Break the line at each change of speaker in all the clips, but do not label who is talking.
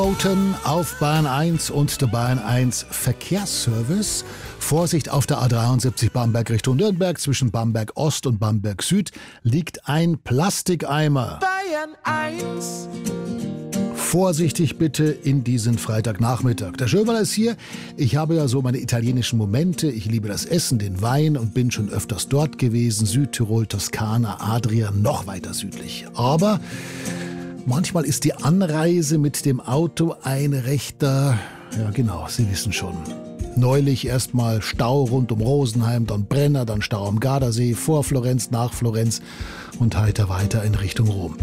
Auf Bayern 1 und der Bayern 1 Verkehrsservice. Vorsicht, auf der A73 Bamberg Richtung Nürnberg. Zwischen Bamberg Ost und Bamberg Süd liegt ein Plastikeimer.
Bayern 1.
Vorsichtig bitte in diesen Freitagnachmittag. Der Schöberl ist hier. Ich habe ja so meine italienischen Momente. Ich liebe das Essen, den Wein und bin schon öfters dort gewesen. Südtirol, Toskana, Adria, noch weiter südlich. Aber manchmal ist die Anreise mit dem Auto ein rechter, ja genau, Sie wissen schon. Neulich erstmal Stau rund um Rosenheim, dann Brenner, dann Stau am Gardasee, vor Florenz, nach Florenz und heiter weiter in Richtung Rom.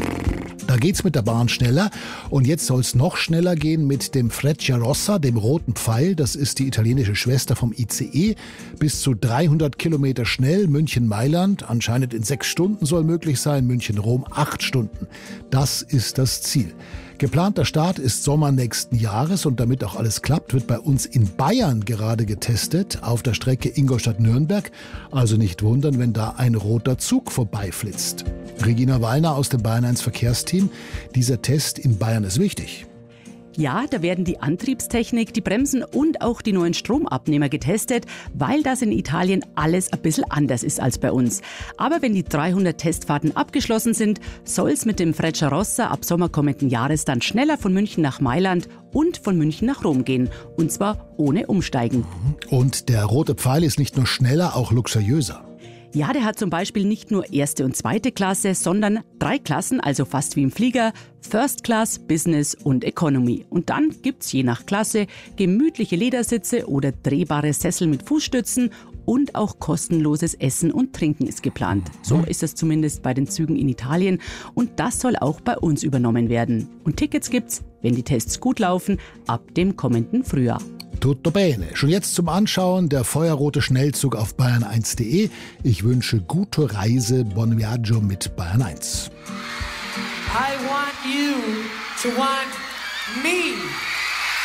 Da geht's mit der Bahn schneller und jetzt soll's noch schneller gehen mit dem Frecciarossa, dem roten Pfeil. Das ist die italienische Schwester vom ICE. Bis zu 300 Kilometer schnell, München-Mailand. Anscheinend in 6 Stunden soll möglich sein, München-Rom 8 Stunden. Das ist das Ziel. Geplanter Start ist Sommer nächsten Jahres und damit auch alles klappt, wird bei uns in Bayern gerade getestet auf der Strecke Ingolstadt-Nürnberg. Also nicht wundern, wenn da ein roter Zug vorbeiflitzt. Regina Wallner aus dem Bayern 1 Verkehrsteam. Dieser Test in Bayern ist wichtig.
Ja, da werden die Antriebstechnik, die Bremsen und auch die neuen Stromabnehmer getestet, weil das in Italien alles ein bisschen anders ist als bei uns. Aber wenn die 300 Testfahrten abgeschlossen sind, soll es mit dem Frecciarossa ab Sommer kommenden Jahres dann schneller von München nach Mailand und von München nach Rom gehen. Und zwar ohne Umsteigen.
Und der rote Pfeil ist nicht nur schneller, auch luxuriöser.
Ja, der hat zum Beispiel nicht nur erste und zweite Klasse, sondern 3 Klassen, also fast wie im Flieger, First Class, Business und Economy. Und dann gibt's je nach Klasse gemütliche Ledersitze oder drehbare Sessel mit Fußstützen und auch kostenloses Essen und Trinken ist geplant. So ist es zumindest bei den Zügen in Italien und das soll auch bei uns übernommen werden. Und Tickets gibt's, wenn die Tests gut laufen, ab dem kommenden Frühjahr.
Tutto bene. Schon jetzt zum Anschauen der feuerrote Schnellzug auf bayern1.de. Ich wünsche gute Reise, buon viaggio mit Bayern 1.
I want you to want me.